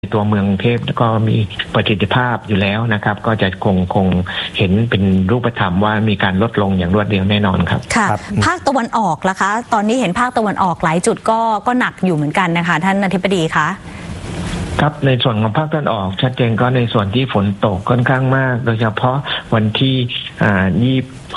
ตัวเมืองกรุงเทพก็มีประสิทธิภาพอยู่แล้วนะครับก็จะคงเห็นเป็นรูปธรรมว่ามีการลดลงอย่างรวดเร็วแน่นอนครับค่ะภาคตะวันออกล่ะคะตอนนี้เห็นภาคตะวันออกหลายจุดก็หนักอยู่เหมือนกันนะคะท่านอธิบดีคะครับในส่วนของภาคตะวันออกชัดเจนก็ในส่วนที่ฝนตกค่อนข้างมากโดยเฉพาะวันที่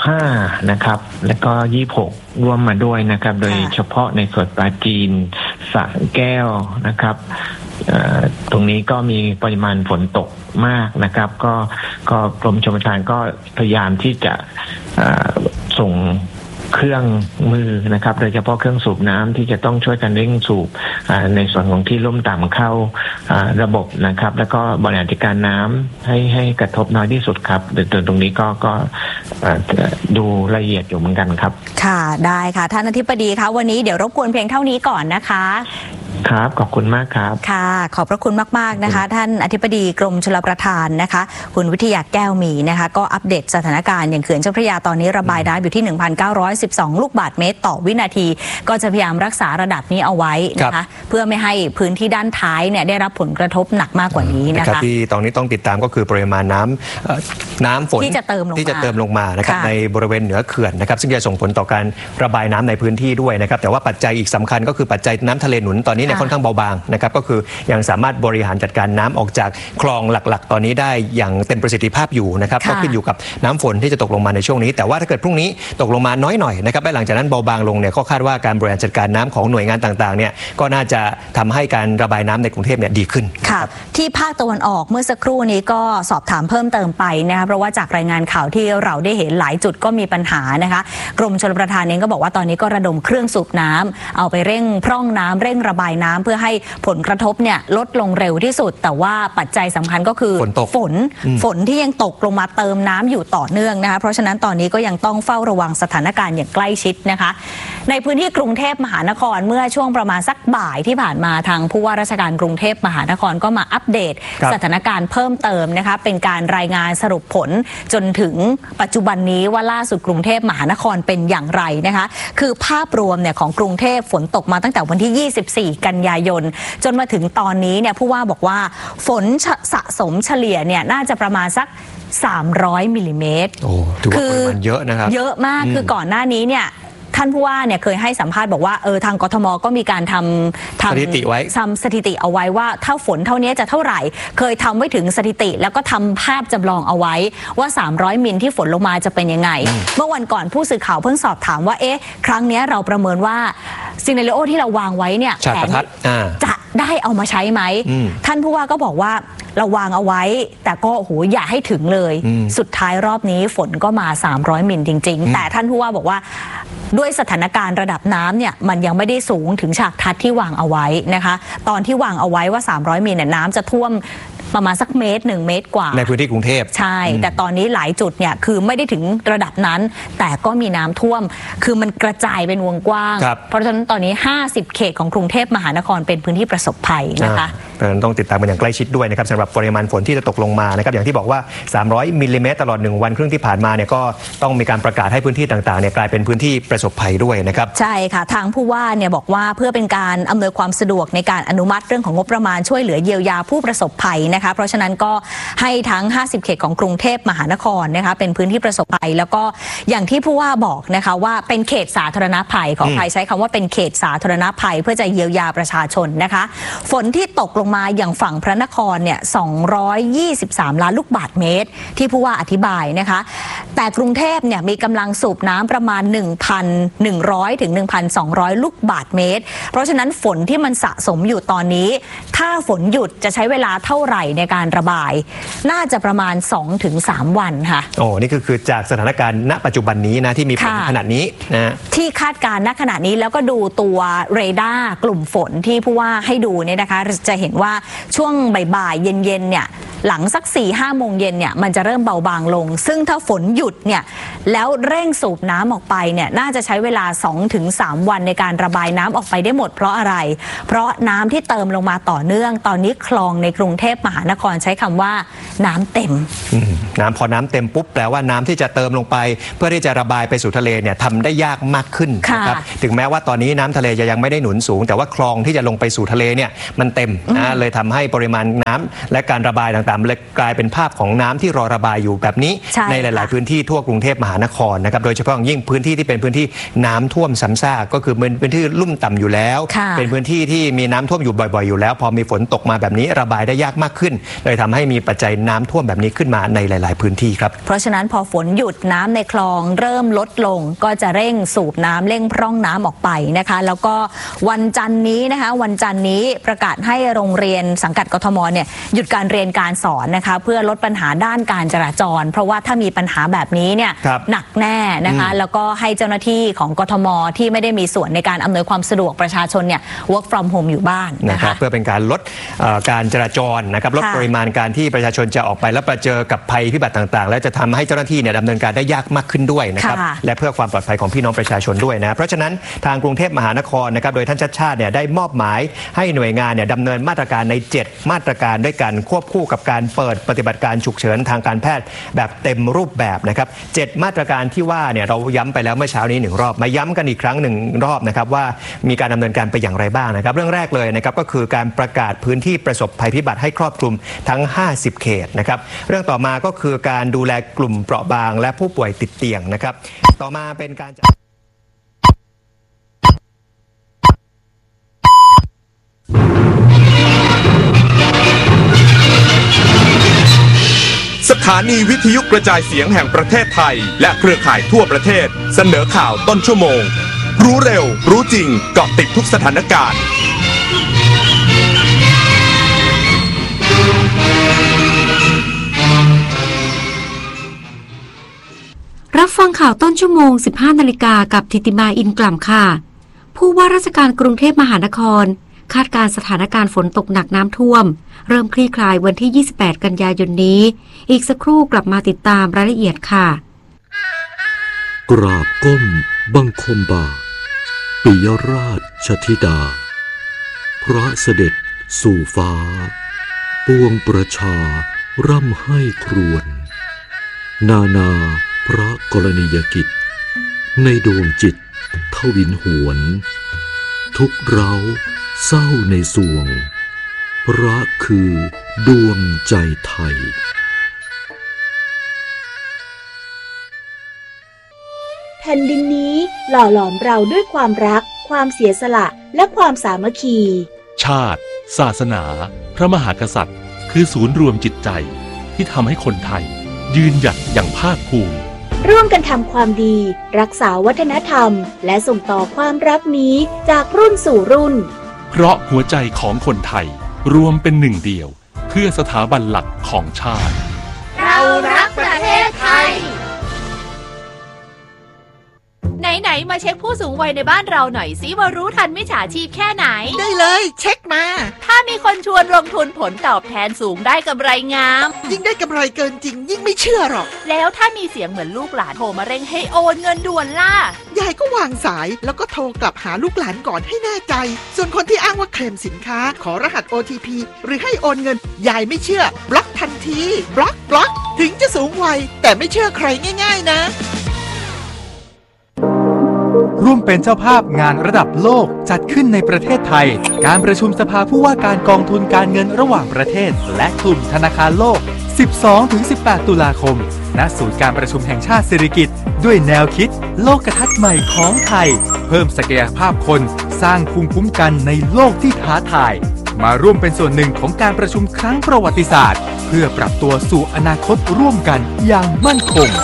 25นะครับและก็26รวมมาด้วยนะครับโดยเฉพาะในส่วนปราจีนสระแก้วนะครับตรงนี้ก็มีปริมาณฝนตกมากนะครับก็กรมชลประทานก็พยายามที่จะส่งเครื่องมือนะครับโดยเฉพาะเครื่องสูบน้ำที่จะต้องช่วยกันเร่งสูบในส่วนของที่ลุ่มต่ำเข้าระบบนะครับแล้วก็บริหารจัดการน้ำให้กระทบน้อยที่สุดครับโดยตรงนี้ก็ดูละเอียดอยู่เหมือนกันครับค่ะได้ค่ะท่านอธิบดีคะวันนี้เดี๋ยวรบกวนเพียงเท่านี้ก่อนนะคะครับขอบคุณมากครับค่ะขอบพระคุณมากๆนะคะท่านอธิบดีกรมชลประทานนะคะคุณวิทยาแก้วมีนะคะก็อัปเดตสถานการณ์อย่างเขื่อนเจ้าพระยาตอนนี้ระบายน้ำอยู่ที่ 1,912 ลูกบาศก์เมตรต่อวินาทีก็จะพยายามรักษาระดับนี้เอาไว้นะคะเพื่อไม่ให้พื้นที่ด้านท้ายเนี่ยได้รับผลกระทบหนักมากกว่านี้นะคะที่ตอนนี้ต้องติดตามก็คือปริมาณน้ำฝนที่จะเติมลงมานะครับในบริเวณเหนือเขื่อนนะครับซึ่งจะส่งผลต่อการระบายน้ำในพื้นที่ด้วยนะครับแต่ว่าปัจจัยอีกสำคัญก็คือปัจจัยน้ำทะเลหนุนตอนนี้ค่อนข้างเบาบางนะครับก็คือยังสามารถบริหารจัดการน้ำออกจากคลองหลักๆตอนนี้ได้อย่างเต็มประสิทธิภาพอยู่นะครับก็ขึ้นอยู่กับน้ำฝนที่จะตกลงมาในช่วงนี้แต่ว่าถ้าเกิดพรุ่งนี้ตกลงมาน้อยหน่อยนะครับและหลังจากนั้นเบาบางลงเนี่ยก็คาดว่าการบริหารจัดการน้ำของหน่วยงานต่างๆเนี่ยก็น่าจะทำให้การระบายน้ำในกรุงเทพเนี่ยดีขึ้นค่ะที่ภาคตะวันออกเมื่อสักครู่นี้ก็สอบถามเพิ่มเติมไปนะคะเพราะว่าจากรายงานข่าวที่เราได้เห็นหลายจุดก็มีปัญหานะคะกรมชลประทานเองก็บอกว่าตอนนี้ก็ระดมเครื่องสูบน้ำเอาไปเร่งพร่องน้ำเร่งระบายน้ำเพื่อให้ผลกระทบเนี่ยลดลงเร็วที่สุดแต่ว่าปัจจัยสำคัญก็คือฝนที่ยังตกลงมาเติมน้ำอยู่ต่อเนื่องนะคะเพราะฉะนั้นตอนนี้ก็ยังต้องเฝ้าระวังสถานการณ์อย่างใกล้ชิดนะคะในพื้นที่กรุงเทพมหานครเมื่อช่วงประมาณสักบ่ายที่ผ่านมาทางผู้ว่าราชการกรุงเทพมหานครก็มาอัปเดตสถานการณ์เพิ่มเติมนะคะเป็นการรายงานสรุปผลจนถึงปัจจุบันนี้ว่าล่าสุดกรุงเทพมหานครเป็นอย่างไรนะคะคือภาพรวมเนี่ยของกรุงเทพฝนตกมาตั้งแต่วันที่24กันยายนจนมาถึงตอนนี้เนี่ยผู้ว่าบอกว่าฝนสะสมเฉลี่ยเนี่ยน่าจะประมาณสัก300มิลลิเมตรถือว่าปริมาณเยอะนะครับเยอะมากคือก่อนหน้านี้เนี่ยท่านผู้ว่าเนี่ยเคยให้สัมภาษณ์บอกว่าทางกทมก็มีการทำสถิติไว้สถิติเอาไว้ว่าถ้าฝนเท่านี้จะเท่าไหร่เคยทำไว้ถึงสถิติแล้วก็ทำภาพจำลองเอาไว้ว่า300มิลที่ฝนลงมาจะเป็นยังไงเมื่อวันก่อนผู้สื่อข่าวเพิ่งสอบถามว่าครั้งนี้เราประเมินว่าซีนาริโอที่เราวางไว้เนี่ยแผนจะได้เอามาใช้ไหมท่านผู้ว่าก็บอกว่าเราวางเอาไว้แต่ก็อย่าให้ถึงเลยสุดท้ายรอบนี้ฝนก็มา300มิลจริงๆแต่ท่านผู้ว่าบอกว่าด้วยสถานการณ์ระดับน้ำเนี่ยมันยังไม่ได้สูงถึงฉากทัดที่วางเอาไว้นะคะตอนที่วางเอาไว้ว่า300มิลเนี่ยน้ำจะท่วมประมาณสัก1 เมตรกว่าในพื้นที่กรุงเทพใช่แต่ตอนนี้หลายจุดเนี่ยคือไม่ได้ถึงระดับนั้นแต่ก็มีน้ำท่วมคือมันกระจายเป็นวงกว้างเพราะฉะนั้นตอนนี้50เขตของกรุงเทพมหานครเป็นพื้นที่ประสบภัยนะคะต้องติดตามกันอย่างใกล้ชิดด้วยนะครับสำหรับปริมาณฝนที่จะตกลงมานะครับอย่างที่บอกว่า300มิลลิเมตรตลอด1วันครึ่งที่ผ่านมาเนี่ยก็ต้องมีการประกาศให้พื้นที่ต่างๆเนี่ยกลายเป็นพื้นที่ประสบภัยด้วยนะครับใช่ค่ะทางผู้ว่าเนี่ยบอกว่าเพื่อเป็นการอำนวยความสะดวกในการอนุมัติเรื่องของงบประมาณช่วยเหลือเยียวยาผู้ประสบภัยนะคะเพราะฉะนั้นก็ให้ทั้ง50เขตของกรุงเทพมหานครนะคะเป็นพื้นที่ประสบภัยแล้วก็อย่างที่ผู้ว่าบอกนะคะว่าเป็นเขตสาธารณภัยของไทยใช้คำว่าเป็นเขตสาธารณภัยเพื่อจะเยียวยาประชาชนนะคะฝนที่ตกลงมาอย่างฝั่งพระนครเนี่ย223ล้านลูกบาศก์เมตรที่ผู้ว่าอธิบายนะคะแต่กรุงเทพเนี่ยมีกำลังสูบน้ำประมาณ 1,100 ถึง 1,200 ลูกบาศก์เมตรเพราะฉะนั้นฝนที่มันสะสมอยู่ตอนนี้ถ้าฝนหยุดจะใช้เวลาเท่าไหร่ในการระบายน่าจะประมาณ 2-3 วันค่ะนี่คือจากสถานการณ์ณปัจจุบันนี้นะที่มีฝนขนาดนี้นะที่คาดการณ์ณขณะนี้แล้วก็ดูตัวเรดาร์กลุ่มฝนที่ผู้ว่าให้ดูเนี่ยนะคะจะเห็นว่าช่วงบ่ายๆเย็นๆเนี่ยหลังสัก 4-5 โมงเย็นเนี่ยมันจะเริ่มเบาบางลงซึ่งถ้าฝนหยุดเนี่ยแล้วเร่งสูบน้ำออกไปเนี่ยน่าจะใช้เวลา 2-3 วันในการระบายน้ำออกไปได้หมดเพราะอะไรเพราะน้ำที่เติมลงมาต่อเนื่องตอนนี้คลองในกรุงเทพมหานครใช้คำว่าน้ำเต็มพอน้ำเต็มปุ๊บแปลว่าน้ำที่จะเติมลงไปเพื่อที่จะระบายไปสู่ทะเลเนี่ยทำได้ยากมากขึ้นนะครับถึงแม้ว่าตอนนี้น้ำทะเลยังไม่ได้หนุนสูงแต่ว่าคลองที่จะลงไปสู่ทะเลเนี่ยมันเต็มเลยทำให้ปริมาณน้ำและการระบายต่างๆเลยกลายเป็นภาพของน้ำที่รอระบายอยู่แบบนี้ในหลายๆพื้นที่ทั่วกรุงเทพมหานครนะครับโดยเฉพาะอย่างยิ่งพื้นที่ที่เป็นพื้นที่น้ำท่วมซ้ำซากก็คือเป็นพื้นที่ลุ่มต่ำอยู่แล้วเป็นพื้นที่ที่มีน้ำท่วมอยู่บ่อยๆอยู่แล้วพอมีฝนตกมาแบบนี้ระบายได้ยากมากขึ้นเลยทำให้มีปัจจัยน้ำท่วมแบบนี้ขึ้นมาในหลายๆพื้นที่ครับเพราะฉะนั้นพอฝนหยุดน้ำในคลองเริ่มลดลงก็จะเร่งสูบน้ำเร่งพร่องน้ำออกไปนะคะแล้วก็วันจันนี้นะคะวันจันนี้ประกาศให้โรงเรียนสังกัดกทมเนี่ยหยุดการเรียนการสอนนะคะเพื่อลดปัญหาด้านการจราจรเพราะว่าถ้ามีปัญหาแบบนี้เนี่ยหนักแน่นะคะแล้วก็ให้เจ้าหน้าที่ของกทมที่ไม่ได้มีส่วนในการอำนวยความสะดวกประชาชนเนี่ย work from home อยู่บ้านนะคะเพื่อเป็นการลดการจราจรนะครับลดปริมาณการที่ประชาชนจะออกไปแล้วประเจอกับภัยพิบัติต่างๆและจะทำให้เจ้าหน้าที่เนี่ยดำเนินการได้ยากมากขึ้นด้วยนะครับและเพื่อความปลอดภัยของพี่น้องประชาชนด้วยนะเพราะฉะนั้นทางกรุงเทพมหานครนะครับโดยท่านชัชชาติเนี่ยได้มอบหมายให้หน่วยงานเนี่ยดำเนินมาตรการใน7มาตรการด้วยกันควบคู่กับการเปิดปฏิบัติการฉุกเฉินทางการแพทย์แบบเต็มรูปแบบนะครับ7มาตรการที่ว่าเนี่ยเราย้ำไปแล้วเมื่อเช้านี้1รอบมาย้ำกันอีกครั้ง1รอบนะครับว่ามีการดำเนินการไปอย่างไรบ้างนะครับเรื่องแรกเลยนะครับก็คือการประกาศพื้นที่ประสบภัยพิบัติให้ครอบคลุมทั้ง50เขตนะครับเรื่องต่อมาก็คือการดูแลกลุ่มเปราะบางและผู้ป่วยติดเตียงนะครับต่อมาเป็นการสถานีวิทยุกระจายเสียงแห่งประเทศไทยและเครือข่ายทั่วประเทศเสนอข่าวต้นชั่วโมงรู้เร็วรู้จริงเกาะติดทุกสถานการณ์รับฟังข่าวต้นชั่วโมง 15 นาฬิกากับธิติมาอินกล่ำค่ะผู้ว่าราชการกรุงเทพมหานครคาดการณ์สถานการณ์ฝนตกหนักน้ำท่วมเริ่มคลี่คลายวันที่ 28 กันยายนนี้อีกสักครู่กลับมาติดตามรายละเอียดค่ะกราบก้มบังคมบาทปิยราชธิดาพระเสด็จสู่ฟ้าปวงประชาร่ำให้ครวญนาพระกรณียกิจในดวงจิตทวินหวนทุกเร้าเศร้าในสวงพระคือดวงใจไทยแผ่นดินนี้หล่อหลอมเราด้วยความรักความเสียสละและความสามัคคีชาติศาสนาพระมหากษัตริย์คือศูนย์รวมจิตใจที่ทำให้คนไทยยืนหยัดอย่างภาคภูมิร่วมกันทำความดีรักษาวัฒนธรรมและส่งต่อความรักนี้จากรุ่นสู่รุ่นเพราะหัวใจของคนไทยรวมเป็นหนึ่งเดียวเพื่อสถาบันหลักของชาติเรารักประเทศไทยไหนมาเช็คผู้สูงวัยในบ้านเราหน่อยสิว่ารู้ทันมิจฉาชีพแค่ไหนได้เลยเช็คมาถ้ามีคนชวนลงทุนผลตอบแทนสูงได้กำไรงามยิ่งได้กำไรเกินจริงยิ่งไม่เชื่อหรอกแล้วถ้ามีเสียงเหมือนลูกหลานโทรมาเร่งให้โอนเงินด่วนล่ะยายก็วางสายแล้วก็โทรกลับหาลูกหลานก่อนให้แน่ใจส่วนคนที่อ้างว่าเคลมสินค้าขอรหัส OTP หรือให้โอนเงินยายไม่เชื่อบล็อกทันทีบล็อกถึงจะสูงวัยแต่ไม่เชื่อใครง่ายๆนะร่วมเป็นเจ้าภาพงานระดับโลกจัดขึ้นในประเทศไทยการประชุมสภาผู้ว่าการกองทุนการเงินระหว่างประเทศและกลุ่มธนาคารโลก 12-18 ตุลาคมณศูนย์การประชุมแห่งชาติสิริกิติ์ด้วยแนวคิดโลกทัศน์ใหม่ของไทยเพิ่มศักยภาพคนสร้างภูมิคุ้มกันในโลกที่ท้าทายมาร่วมเป็นส่วนหนึ่งของการประชุมครั้งประวัติศาสตร์เพื่อปรับตัวสู่อนาคตร่วมกันอย่างมั่นคง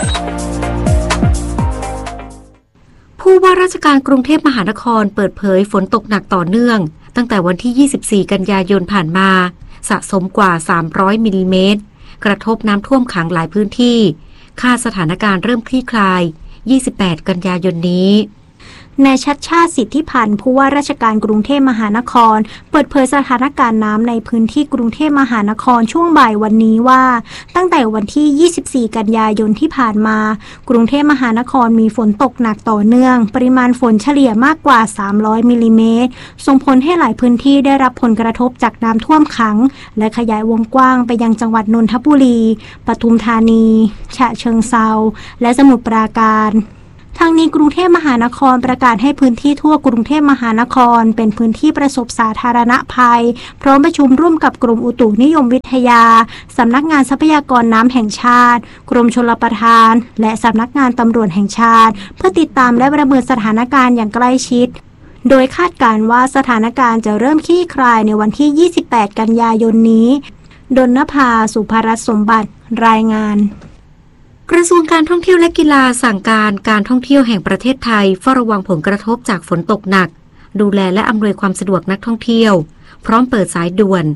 ผู้ว่าราชการกรุงเทพมหานครเปิดเผยฝนตกหนักต่อเนื่องตั้งแต่วันที่ 24 กันยายนผ่านมาสะสมกว่า 300 มิลลิเมตรกระทบน้ำท่วมขังหลายพื้นที่คาดสถานการณ์เริ่มคลี่คลาย 28 กันยายนนี้นายชัชชาติ สิทธิพันธ์ผู้ว่าราชการกรุงเทพมหานครเปิดเผยสถานการณ์น้ำในพื้นที่กรุงเทพมหานครช่วงบ่ายวันนี้ว่าตั้งแต่วันที่ 24 กันยายนที่ผ่านมากรุงเทพมหานครมีฝนตกหนักต่อเนื่องปริมาณฝนเฉลี่ยมากกว่า300มิลลิเมตรส่งผลให้หลายพื้นที่ได้รับผลกระทบจากน้ำท่วมขังและขยายวงกว้างไปยังจังหวัดนนทบุรีปทุมธานีฉะเชิงเทราและสมุทรปราการทางนี้กรุงเทพมหานครประกาศให้พื้นที่ทั่วกรุงเทพมหานครเป็นพื้นที่ประสบสาธารณภัยพร้อมประชุมร่วมกับกรมอุตุนิยมวิทยาสำนักงานทรัพยากรน้ำแห่งชาติกรมชลประทานและสำนักงานตำรวจแห่งชาติเพื่อติดตามและประเมินสถานการณ์อย่างใกล้ชิดโดยคาดการณ์ว่าสถานการณ์จะเริ่มคลี่คลายในวันที่ 28 กันยายนนี้ดลนภา สุภรัตน์สมบัติรายงานกระทรวงการท่องเที่ยวและกีฬาสั่งการท่องเที่ยวแห่งประเทศไทยเฝ้าระวังผลกระทบจากฝนตกหนักดูแลและอำนวยความสะดวกนักท่องเที่ยวพร้อมเปิดสายด่วน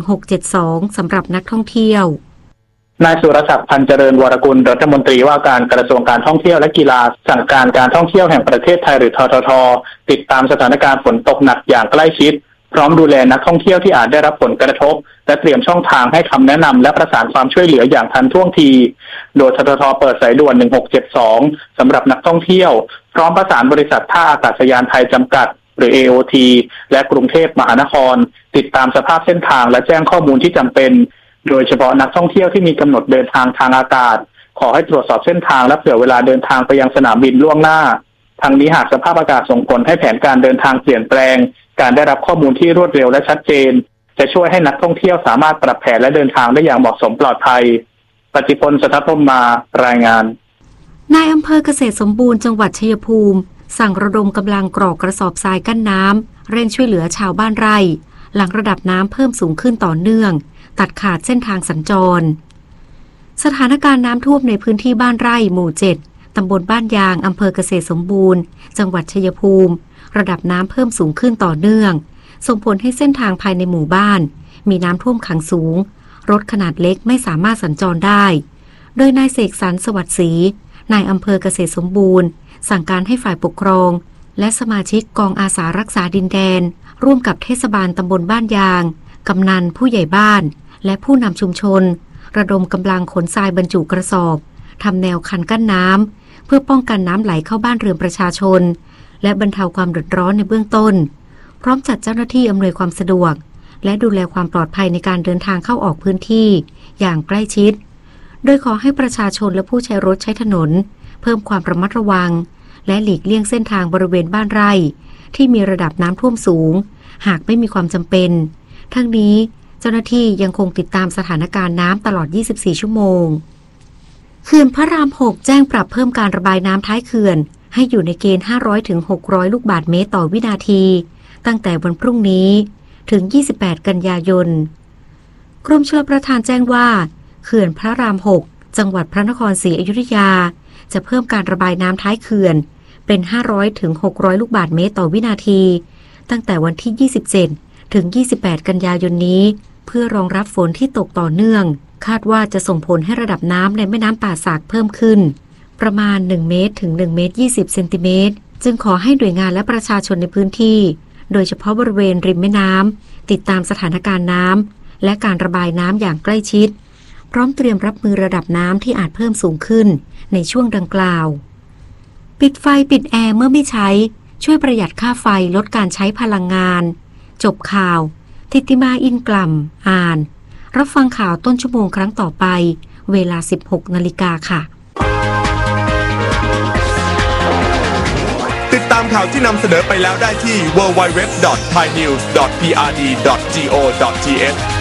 1672สำหรับนักท่องเที่ยวนายสุรศักดิ์พันเจริญวรกุลรัฐมนตรีว่าการกระทรวงการท่องเที่ยวและกีฬาสั่งการท่องเที่ยวแห่งประเทศไทยหรือททท.ติดตามสถานการณ์ฝนตกหนักอย่างใกล้ชิดพร้อมดูแลนักท่องเที่ยวที่อาจได้รับผลกระทบและเตรียมช่องทางให้คำแนะนำและประสานความช่วยเหลืออย่างทันท่วงทีโดยททท.เปิดสายด่วน1672สำหรับนักท่องเที่ยวพร้อมประสานบริษัทท่าอากาศยานไทยจำกัดหรือ AOT และกรุงเทพมหานครติดตามสภาพเส้นทางและแจ้งข้อมูลที่จำเป็นโดยเฉพาะนักท่องเที่ยวที่มีกำหนดเดินทางทางอากาศขอให้ตรวจสอบเส้นทางและเผื่อเวลาเดินทางไปยังสนามบินล่วงหน้าทั้งนี้หากสภาพอากาศส่งผลให้แผนการเดินทางเปลี่ยนแปลงการได้รับข้อมูลที่รวดเร็วและชัดเจนจะช่วยให้นักท่องเที่ยวสามารถปรับแผนและเดินทางได้อย่างเหมาะสมปลอดภัยปฏิพล สทัพพรหมารายงานนายอำเภอเกษตรสมบูรณ์จังหวัดชัยภูมิสั่งระดมกำลังกรอกกระสอบทรายกั้นน้ำเร่งช่วยเหลือชาวบ้านไร่หลังระดับน้ำเพิ่มสูงขึ้นต่อเนื่องตัดขาดเส้นทางสัญจรสถานการณ์น้ำท่วมในพื้นที่บ้านไร่หมู่7ตำบลบ้านยางอำเภอเกษตรสมบูรณ์จังหวัดชัยภูมิระดับน้ำเพิ่มสูงขึ้นต่อเนื่องส่งผลให้เส้นทางภายในหมู่บ้านมีน้ำท่วมขังสูงรถขนาดเล็กไม่สามารถสัญจรได้โดยนายเสกสรรสวัสดิ์ศรีนายอำเภอเกษตรสมบูรณ์สั่งการให้ฝ่ายปกครองและสมาชิกกองอาสารักษาดินแดนร่วมกับเทศบาลตำบลบ้านยางกำนันผู้ใหญ่บ้านและผู้นำชุมชนระดมกำลังขนทรายบรรจุกระสอบทำแนวคันกั้นน้ำเพื่อป้องกันน้ำไหลเข้าบ้านเรือนประชาชนและบรรเทาความเดือดร้อนในเบื้องต้นพร้อมจัดเจ้าหน้าที่อำนวยความสะดวกและดูแลความปลอดภัยในการเดินทางเข้าออกพื้นที่อย่างใกล้ชิดโดยขอให้ประชาชนและผู้ใช้รถใช้ถนนเพิ่มความระมัดระวังและหลีกเลี่ยงเส้นทางบริเวณบ้านไร่ที่มีระดับน้ำท่วมสูงหากไม่มีความจำเป็นทั้งนี้เจ้าหน้าที่ยังคงติดตามสถานการณ์น้ำตลอด24ชั่วโมงเขื่อนพระราม 6แจ้งปรับเพิ่มการระบายน้ำท้ายเขื่อนให้อยู่ในเกณฑ์500ถึง600ลูกบาศก์เมตรต่อวินาทีตั้งแต่วันพรุ่งนี้ถึง28กันยายนกรมชลประทานแจ้งว่าเขื่อนพระราม 6จังหวัดพระนครศรีอยุธยาจะเพิ่มการระบายน้ำท้ายเขื่อนเป็น500ถึง600ลูกบาศก์เมตรต่อวินาทีตั้งแต่วันที่27ถึง28กันยายนนี้เพื่อรองรับฝนที่ตกต่อเนื่องคาดว่าจะส่งผลให้ระดับน้ำในแม่น้ำป่าสักเพิ่มขึ้นประมาณ1เมตรถึง1เมตร20เซนติเมตรจึงขอให้หน่วยงานและประชาชนในพื้นที่โดยเฉพาะบริเวณริมแม่น้ำติดตามสถานการณ์น้ำและการระบายน้ำอย่างใกล้ชิดพร้อมเตรียมรับมือระดับน้ำที่อาจเพิ่มสูงขึ้นในช่วงดังกล่าวปิดไฟปิดแอร์เมื่อไม่ใช้ช่วยประหยัดค่าไฟลดการใช้พลังงานจบข่าวทิติมาอินกล่ำอ่านรับฟังข่าวต้นชั่วโมงครั้งต่อไปเวลา 16 นาฬิกาค่ะติดตามข่าวที่นำเสนอไปแล้วได้ที่ www.thainews.prd.go.th